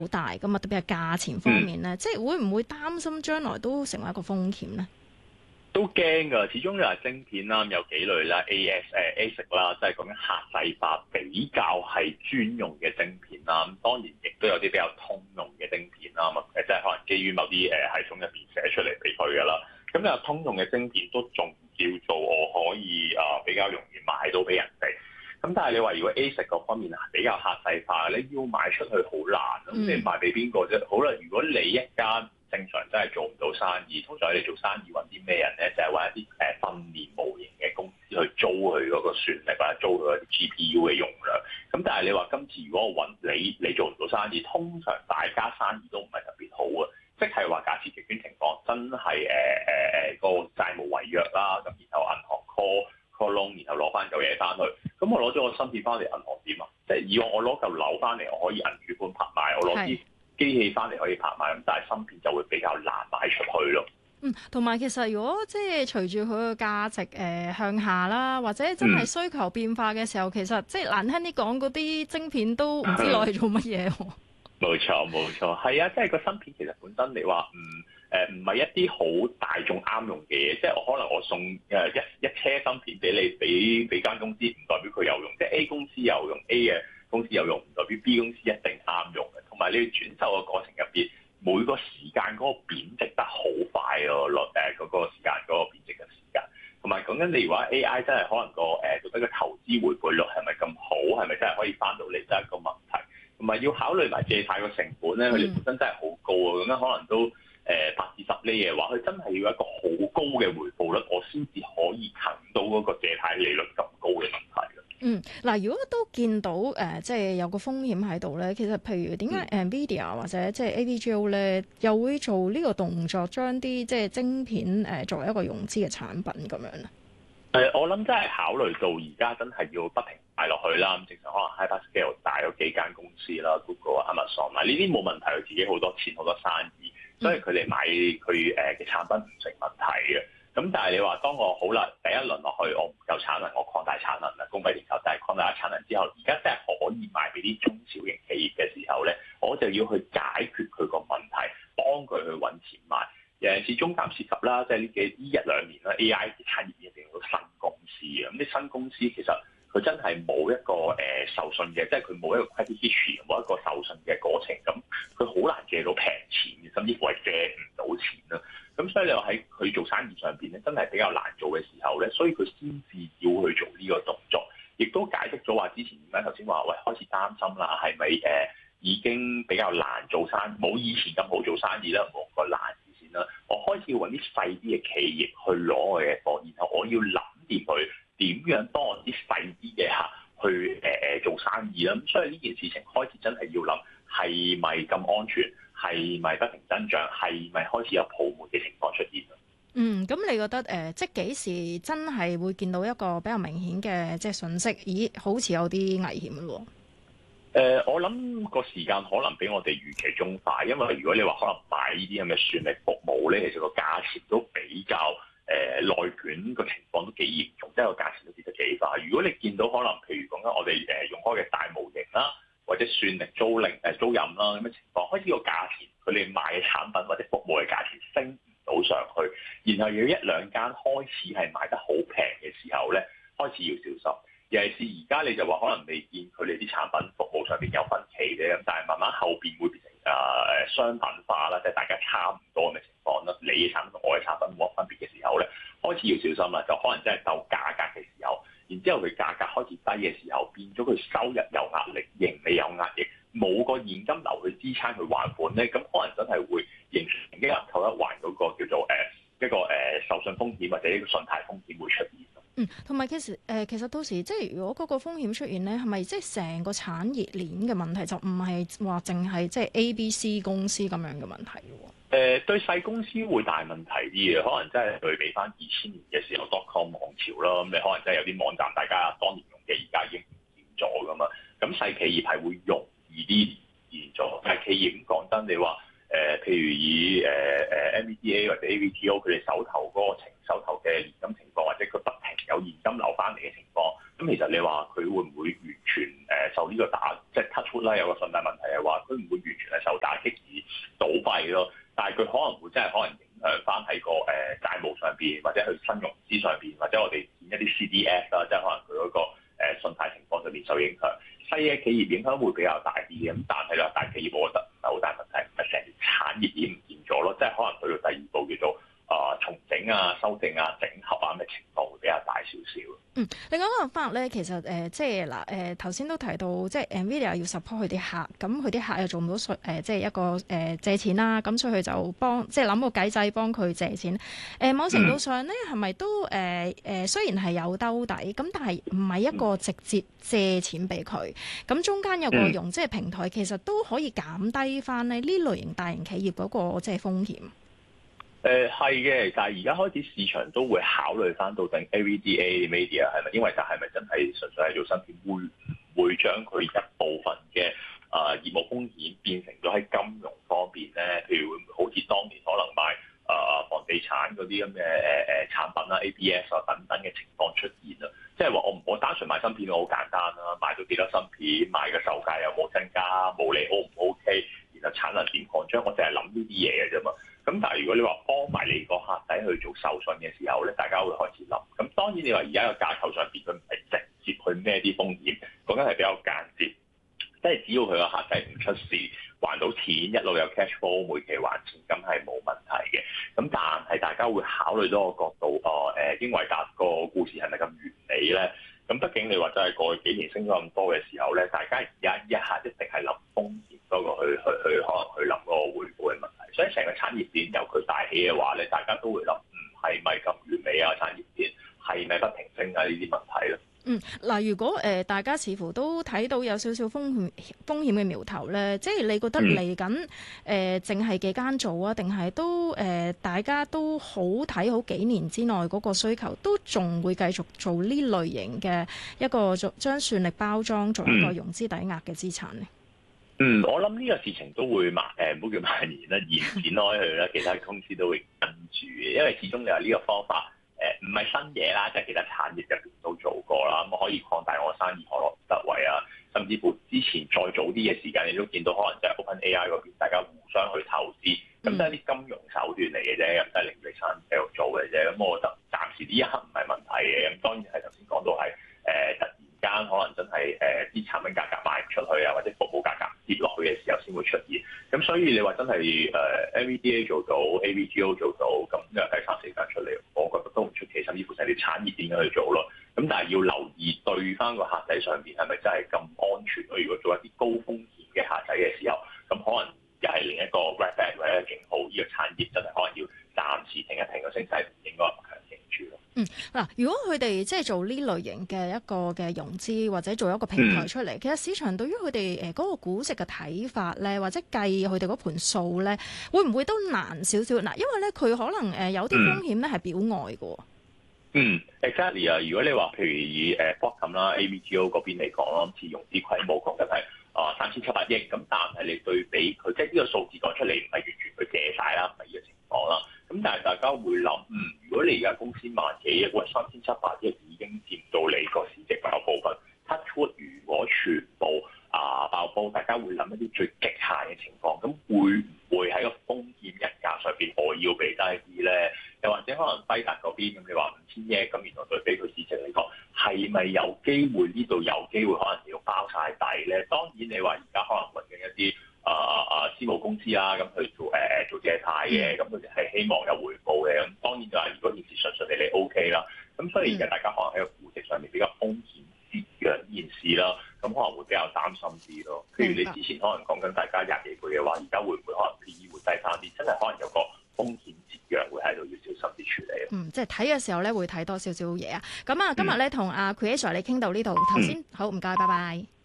好大噶嘛，特別係價錢方面咧，即係會唔會擔心將來都成為一個風險咧？ 都驚㗎，始終又係晶片啦，有幾類啦，ASIC 啦，即係講緊客製化比較係專用嘅晶片啦。咁當然亦都有啲比較通用嘅晶片啦，即係可能基於某啲系統入邊寫出嚟俾佢㗎啦。咁有通用嘅晶片都仲叫做我可以比較容易賣到俾人哋。咁但係你話如果 ASIC 嗰方面比較客製化，你要賣出去好難，咁你賣俾邊個啫？好啦，如果你一間正常真係做唔到生意，通常你做生意揾啲咩人咧？就係揾一啲訓練模型嘅公司去租佢嗰個算力或者租佢啲 GPU 嘅容量。咁但係你話今次如果我揾你做唔到生意，通常大家生意都唔係特別好啊。即係話假設極端情況真係個債務違約啦，咁然後銀行 call loan，然後攞翻嚿嘢翻去，咁我攞咗個芯片翻嚟，銀行點啊？即係以往我攞嚿樓翻嚟，我可以銀主盤拍賣，我攞啲機器翻嚟可以拍賣，咁但係芯片就會比較難賣出去咯。 同埋其實如果即係隨住佢個價值向下啦，或者真係需求變化嘅時候，其實即係難聽啲講，嗰啲晶片都唔知攞嚟做乜嘢喎。 冇錯，係啊，即係個芯片其實本身你話唔係一啲好大眾啱用嘅嘢，即係可能我送一車芯片俾你，俾間公司，唔代表佢有用，即係 A 公司有用 A 嘅公司有用，唔代表 B 公司一定啱用嘅。同埋你要轉售嘅過程入邊，每個時間嗰個貶值得好快咯，嗰個時間嗰個貶值嘅時間。同埋講緊你如果 AI 真係可能到底個投資回報率係咪咁好，係咪真係可以翻到嚟，真係一個問題。同埋要考慮埋借貸個成本咧，佢哋本身真係好高啊！咁樣可能都8至10厘嘅話，佢真係要一個好高嘅回報率，我先至可以近到嗰個借貸利率咁高嘅問題嘅。 嗱，如果都見到即係有個風險喺度咧，其實譬如點解 NVIDIA 或者即係 AVGO 咧，又會做呢個動作，將啲即係晶片作為一個融資嘅產品咁樣咧？ 我諗真係考慮到而家真係要不停買落去啦，咁正常可能 hyperscale 大咗幾間公司啦 ，Google、Amazon 呢啲冇問題，佢自己好多錢好多生意，所以佢哋買佢嘅產品唔成問題嘅。咁但係你話當我好啦，第一輪落去我唔夠產能，我擴大產能啦，供不應求，但係擴大咗產能之後，而家真係可以賣俾啲中小型企業嘅時候咧，我就要去解決佢個問題，幫佢去揾錢賣。尤其是中間涉及啦，即係呢一兩年啦 ，AI 嘅產業一定好多新公司嘅，咁啲新公司其實佢真係冇一個受信嘅，即係佢冇一個 credit history，冇一個受信嘅過程，咁佢好難借到平錢嘅，甚至乎係借唔到錢啦。咁所以你話喺佢做生意上邊咧，真係比較難做嘅時候咧，所以佢先至要去做呢個動作，亦都解釋咗話之前點解頭先話喂開始擔心啦，係咪已經比較難做生意，冇以前咁好做生意啦，冇個難字先啦。我開始要揾啲細啲嘅企業去攞我嘅貨，然後我要諗掂佢點樣幫我啲細啲嘅客去做生意啦。咁所以呢件事情開始真係要諗係咪咁安全，係咪不停增長，係咪開始有泡沫嘅情況出現？ 咁你覺得即係幾時真係會見到一個比較明顯嘅即係訊息？咦，好似有啲危險咯。 我諗個時間可能比我哋預期中快，因為如果你話可能買呢啲咁嘅算力服務咧，其實個價錢都比較內卷個情況都幾嚴重，即係個價錢都跌得幾快。如果你見到可能譬如講緊我哋用開嘅大模型啦，或者算力租賃啦咁嘅情況，開始個價錢佢哋賣嘅產品或者服務嘅價錢升唔到上去，然後有一兩間開始係賣得好平嘅時候咧，開始要小心。尤其是而家你就話可能未見佢哋啲產品服務上邊有分歧嘅，咁但係慢慢後邊會變成商品化啦，即係大家差唔多嘅情況啦。你嘅產品同我嘅產品冇乜分別嘅時候咧，開始要小心啦，就可能真係鬥價格嘅時候，然之後佢價格開始低嘅時候，變咗佢收入有壓力，盈利有壓力，冇個現金流去支撐佢還款咧，咁可能真係會形成一扣一還嗰個叫做一個受信風險或者一個信貸風險會出現。 同埋其實到時即係如果嗰個風險出現咧，係咪即係成個產業鏈嘅問題，就唔係話淨係即係 ABC 公司咁樣嘅問題喎？ 對細公司會大問題啲嘅，可能真係對比翻2000年嘅時候 .com 網潮啦，咁你可能真係有啲網站大家當年用嘅，而家已經唔見咗噶嘛。咁細企業係會容易啲延續，但係企業咁講真，你話譬如以NVDA 或者 AVGO 佢哋手頭嗰個手頭嘅現金情況，或者佢不停有現金流翻嚟嘅情況，咁其實你話佢會唔會完全受呢個打，即係 touch wood 啦，有個順帶問題係話佢唔會完全係受打擊而倒閉咯，但係佢可能會真係可能影響翻喺個債務上邊，或者佢新融資上邊，或者我哋見一啲 CDS 啦，即係可能佢嗰個信貸情況上邊受影響。細嘅企業影響會比較大啲嘅，咁但係咧大企業我覺得唔係好大問題，唔係成條產業已經唔見咗咯，即係可能去到第二步叫做重整啊、修正啊、整合啊咁嘅情況會比較大少少。 另外一個法咧，其實即係嗱頭先都提到，即係 NVIDIA 要 support 佢啲客，咁佢啲客又做唔到即係一個借錢啦，咁所以佢就即係諗個計仔幫佢借錢。某程度上咧，係咪都雖然係有兜底，咁但係唔係一個直接借錢俾佢，咁中間有個融資嘅平台，其實都可以減低翻咧呢類型大型企業嗰個即係風險。 係嘅，但係而家開始市場都會考慮翻到底 NVDA Media 係咪，因為就係咪真係純粹係做芯片，會唔會將佢一部分嘅業務風險變成咗喺金融方面咧？譬如會唔會好似當年可能賣房地產嗰啲咁嘅產品啦、ABS 啊等等嘅情況出現啦？即係話我單純賣芯片我好簡單啦，賣到幾多芯片，賣嘅售價有冇增加，毛利 O 唔 OK，然後產能點擴張，我淨係諗呢啲嘢嘅啫嘛。咁但係如果你話幫埋你個客仔去做授信嘅時候咧，大家會開始諗。咁當然你話而家個架構上邊佢唔係直接去孭啲風險，講緊係比較間接，即係只要佢個客仔唔出事，還到錢，一路有 cash flow，每期還錢，咁係冇問題嘅。咁但係大家會考慮多個角度，英偉達個故事係咪咁完美咧？咁畢竟你話真係過去幾年升咗咁多嘅時候咧，大家而家一下一定係諗風險多過去可能去諗個回報嘅問題。所以成個產業鏈由佢帶起嘅話咧，大家都會諗，係咪咁完美啊？產業鏈係咪不停升啊？呢啲問題咧。 嗱，如果大家似乎都睇到有少少風險嘅苗頭咧，即係你覺得嚟緊淨係幾間做啊，定係都大家都好睇好幾年之內嗰個需求，都仲會繼續做呢類型嘅一個將算力包裝做一個融資抵押嘅資產咧？ 我諗呢個事情都會唔好叫蔓延啦，延展開去啦，其他公司都會跟住嘅，因為始終你話呢個方法唔係新嘢啦，即係其他產業入邊都做過啦，咁可以擴大我嘅生意可能得位啊，甚至乎之前再早啲嘅時間，你都見到可能就係 OpenAI 嗰邊大家互相去投資，咁都係啲金融手段嚟嘅啫，咁都係令你生意繼續做嘅啫，咁我覺得暫時呢一刻唔係問題嘅，咁當然係頭先講到係突然間可能真係啲產品價格賣唔出去啊，或者服務價格跌落去嘅時候先會出現，咁所以你話真係NVDA 做到 AVGO 做到，咁又第三四間出嚟，我覺得都唔出奇，甚至乎成條產業點樣去做咯。咁但係要留意對翻個客仔上邊係咪真係咁安全咯？如果做一啲高風險嘅客仔嘅時候，咁可能又係另一個 red flag 或者警號，呢個產業真係可能要暫時停一停個升勢，唔應該咁強勁住咯。 嗱，如果佢哋即係做呢類型嘅一個嘅融資，或者做一個平台出嚟，其實市場對於佢哋嗰個估值嘅睇法咧，或者計佢哋嗰盤數咧，會唔會都難少少？嗱，因為咧佢可能有啲風險咧係表外嘅。 exactly 啊！如果你話譬如以Broadcom 啦、AVGO 嗰邊嚟講咯，次融資規模講緊係3700億，咁但係你對比佢，即係呢個數字講出嚟唔係完全佢借晒啦，唔係呢個情況啦。咁但係大家會諗，如果你而家公司萬幾億，喂3700億已經佔到你個市值某部分 ，touch wood 如果全部爆煲，大家會諗一啲最極限嘅情況，咁會唔會喺個風險溢價上邊我要避低啲咧？又或者可能輝達嗰邊咁，你話5000億，咁原來對比佢市值嚟講，係咪有機會呢度有機會可能要包晒底咧？當然你話而家可能揾緊一啲私募公司啦，咁去做借貸嘅，咁佢哋係希望有回報嘅。咁當然就係如果件事順順利利 OK 啦，咁所以而家大家可能喺個估值上面比較風險節約呢件事啦，咁可能會比較擔心啲咯。譬如你之前可能講緊大家廿幾倍嘅話，而家會唔會可能 PE 會低翻啲？真係可能有個風險節約會喺度要小心啲處理。 即係睇嘅時候咧，會睇多少少嘢啊。咁啊，今日咧同阿 Creator 你傾到呢度，頭先好唔該，拜拜。